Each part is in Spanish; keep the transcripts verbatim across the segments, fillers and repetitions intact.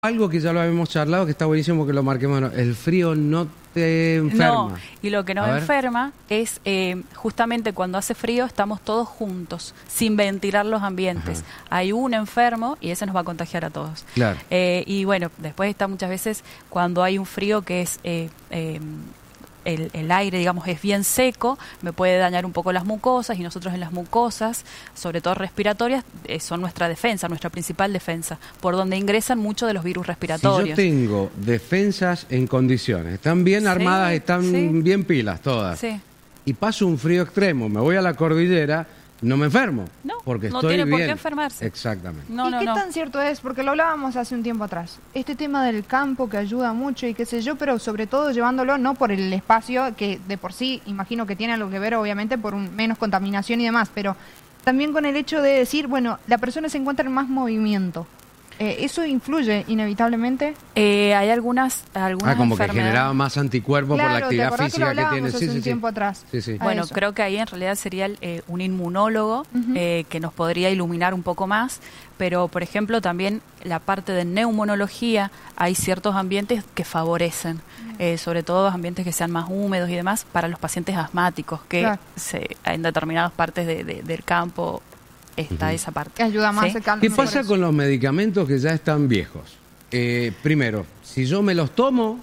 Algo que ya lo habíamos charlado, que está buenísimo que lo marquemos. El frío no te enferma. No, y lo que nos enferma es eh, justamente cuando hace frío estamos todos juntos, sin ventilar los ambientes. Ajá. Hay un enfermo y ese nos va a contagiar a todos. Claro. Eh, y bueno, después está muchas veces cuando hay un frío que es... Eh, eh, El, el aire, digamos, es bien seco, me puede dañar un poco las mucosas, y nosotros en las mucosas, sobre todo respiratorias, eh, son nuestra defensa, nuestra principal defensa, por donde ingresan muchos de los virus respiratorios. Si yo tengo defensas en condiciones, están bien armadas, sí, están sí. bien pilas todas, sí. y paso un frío extremo, me voy a la cordillera, no me enfermo. No, porque no estoy tiene bien. por qué enfermarse. Exactamente. No, ¿Y no, qué no. tan cierto es? Porque lo hablábamos hace un tiempo atrás. Este tema del campo que ayuda mucho y qué sé yo, pero sobre todo llevándolo no por el espacio, que de por sí imagino que tiene algo que ver, obviamente, por un, menos contaminación y demás, pero también con el hecho de decir, bueno, la persona se encuentra en más movimiento. Eh, ¿Eso influye inevitablemente? Eh, hay algunas, algunas Ah, como que enfermedades. generaba más anticuerpos claro, por la actividad ¿te física que, que tiene. Hace sí, un sí, tiempo sí. atrás. Sí, sí. Bueno, eso. creo que ahí en realidad sería eh, un inmunólogo uh-huh. eh, que nos podría iluminar un poco más, pero por ejemplo también la parte de neumonología, hay ciertos ambientes que favorecen, uh-huh. eh, sobre todo ambientes que sean más húmedos y demás, para los pacientes asmáticos, que claro. se, en determinadas partes de, de, del campo está uh-huh. esa parte. Que ayuda más. ¿Sí? El calma. ¿Qué pasa con los medicamentos que ya están viejos? Eh, primero, si yo me los tomo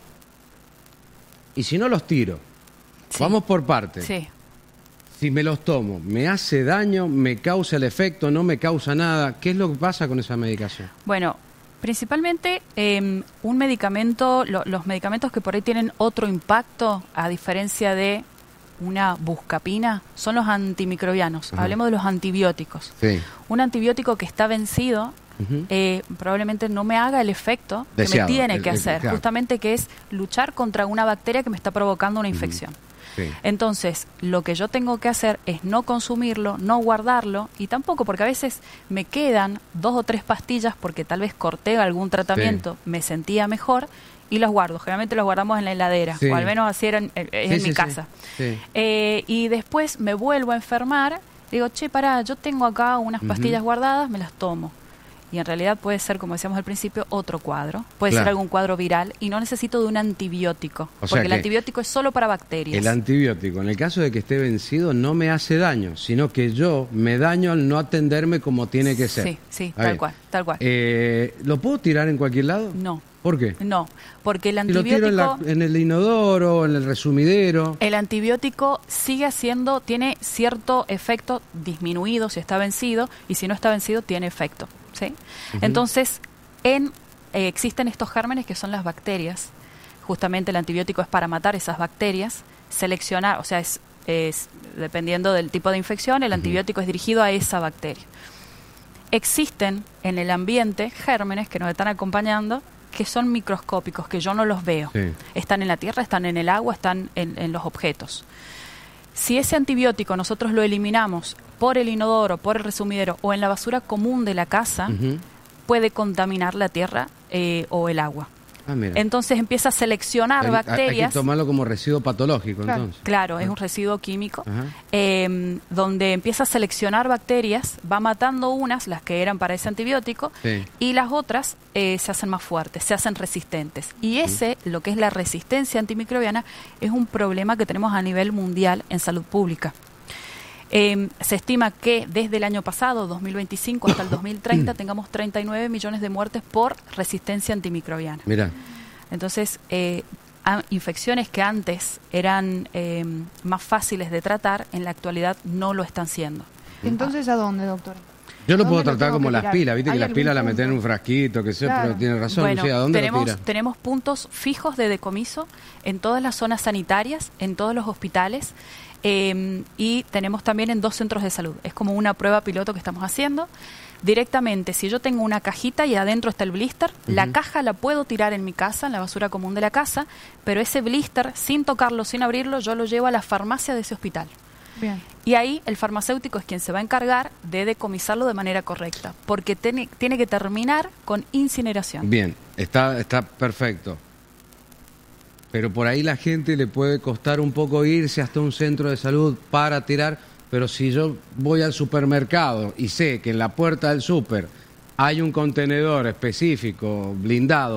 y si no los tiro, sí. vamos por partes. Sí. Si me los tomo, ¿me hace daño? ¿Me causa el efecto? ¿No me causa nada? ¿Qué es lo que pasa con esa medicación? Bueno, principalmente eh, un medicamento, lo, los medicamentos que por ahí tienen otro impacto, a diferencia de una buscapina, son los antimicrobianos. Ajá. Hablemos de los antibióticos. Sí. Un antibiótico que está vencido uh-huh. eh, probablemente no me haga el efecto Deseado, que me tiene el, que el, hacer, claro. justamente que es luchar contra una bacteria que me está provocando una infección. Uh-huh. Sí. Entonces, lo que yo tengo que hacer es no consumirlo, no guardarlo, y tampoco, porque a veces me quedan dos o tres pastillas porque tal vez corté algún tratamiento, sí. me sentía mejor, y los guardo. Generalmente los guardamos en la heladera, sí. o al menos así era en, es sí, en mi sí, casa. Sí. Sí. Eh, y después me vuelvo a enfermar, digo, che, pará, yo tengo acá unas pastillas uh-huh. guardadas, me las tomo. Y en realidad puede ser, como decíamos al principio, otro cuadro. Puede claro. ser algún cuadro viral y no necesito de un antibiótico. O porque el antibiótico es solo para bacterias. El antibiótico, en el caso de que esté vencido, no me hace daño, sino que yo me daño al no atenderme como tiene que ser. Sí, sí, tal cual, tal cual. Eh, ¿Lo puedo tirar en cualquier lado? No. ¿Por qué? No, porque el si antibiótico... lo tiro en, la, en el inodoro, en el resumidero... El antibiótico sigue haciendo, tiene cierto efecto disminuido si está vencido, y si no está vencido tiene efecto. ¿Sí? Uh-huh. Entonces, en, eh, existen estos gérmenes que son las bacterias. Justamente el antibiótico es para matar esas bacterias, seleccionar, o sea, es, es dependiendo del tipo de infección, el uh-huh. antibiótico es dirigido a esa bacteria. Existen en el ambiente gérmenes que nos están acompañando que son microscópicos, que yo no los veo. Sí. Están en la tierra, están en el agua, están en, en los objetos. Si ese antibiótico nosotros lo eliminamos por el inodoro, por el resumidero o en la basura común de la casa, uh-huh. puede contaminar la tierra eh, o el agua. Ah, mira. Entonces empieza a seleccionar hay, bacterias. Hay que tomarlo como residuo patológico, claro, entonces. Claro, ah. es un residuo químico, eh, donde empieza a seleccionar bacterias, va matando unas, las que eran para ese antibiótico, sí. y las otras eh, se hacen más fuertes, se hacen resistentes. Y ese, sí. lo que es la resistencia antimicrobiana, es un problema que tenemos a nivel mundial en salud pública. Eh, se estima que desde el año pasado, dos mil veinticinco, hasta el dos mil treinta, tengamos treinta y nueve millones de muertes por resistencia antimicrobiana. Mira. Entonces, eh, a, infecciones que antes eran eh, más fáciles de tratar, en la actualidad no lo están siendo. Entonces, ¿a dónde, doctor? Yo lo puedo tratar como las pilas, viste que las pilas las meten en un frasquito, que sea, claro. pero tiene razón. Bueno, Lucía, ¿a dónde tenemos, lo tira? tenemos puntos fijos de decomiso en todas las zonas sanitarias, en todos los hospitales, eh, y tenemos también en dos centros de salud. Es como una prueba piloto que estamos haciendo. Directamente, si yo tengo una cajita y adentro está el blister, uh-huh. la caja la puedo tirar en mi casa, en la basura común de la casa, pero ese blister, sin tocarlo, sin abrirlo, yo lo llevo a la farmacia de ese hospital. Bien. Y ahí el farmacéutico es quien se va a encargar de decomisarlo de manera correcta, porque tiene, tiene que terminar con incineración. Bien, está, está perfecto. Pero por ahí la gente le puede costar un poco irse hasta un centro de salud para tirar, pero si yo voy al supermercado y sé que en la puerta del súper hay un contenedor específico, blindado,